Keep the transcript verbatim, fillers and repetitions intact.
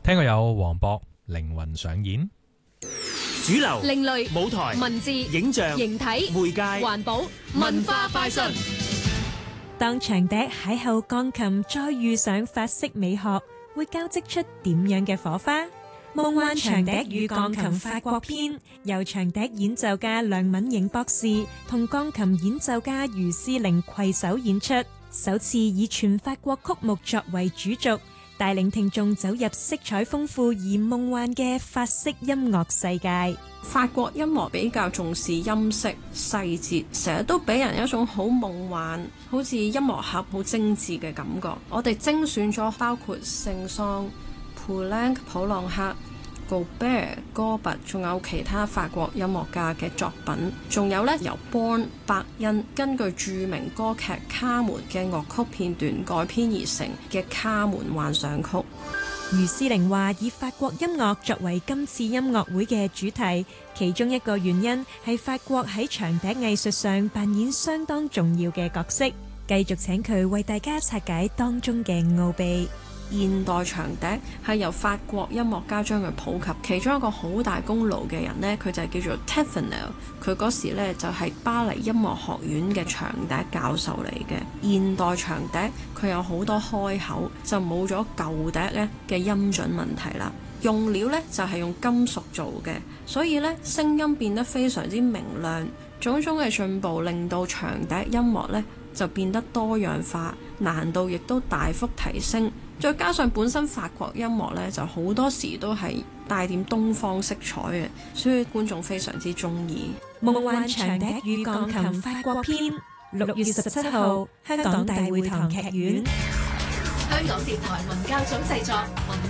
聽過有黃渤靈魂上演。 主流、 另類、 舞台、 文字、 影像、 形體、 媒介、 環保、文化快訊。 當長笛邂逅鋼琴，再遇上法式美學，會交織出點樣嘅火花？夢幻長笛與鋼琴法國篇，由長笛演奏家梁敏瑩博士同鋼琴演奏家余思玲攜手演出，首次以全法國曲目作為主軸，帶領聽眾走入色彩豐富而夢幻嘅法式音樂世界。 法國音樂比較重視音色細節，成日都俾人一種好夢幻，好似音樂盒好精緻嘅感覺。我哋精選咗包括聖桑、普朗普朗克、Gaubert、戈拔，仲有其他法國音樂家嘅作品，仲有呢由 Born 伯恩根據著名歌劇《卡門》嘅樂曲片段改編而成嘅《卡門幻想曲》。 余思玲話：以法國音樂作為今次音樂會嘅主題，其中一個原因係法國喺長笛藝術上扮演相當重要嘅角色。繼續請佢為大家拆解當中嘅奧秘。 現代長笛係由法國音樂家將佢普及，其中一個好大功勞嘅人呢，佢就係叫做 Thévenot， 佢嗰時呢就係巴黎音樂學院嘅長笛教授嚟嘅。現代長笛佢有好多開口，就冇咗舊笛呢嘅音準問題啦。用料呢就係用金屬做嘅，所以呢聲音變得非常之明亮。種種嘅進步令到長笛音樂呢就變得多樣化，難度亦都大幅提升。再加上本身法國音樂呢，就好多時都係帶點東方色彩嘅，所以觀眾非常之中意。 夢幻長笛與鋼琴法國篇，六月十七號，香港大會堂劇院。 香港電台文教組製作。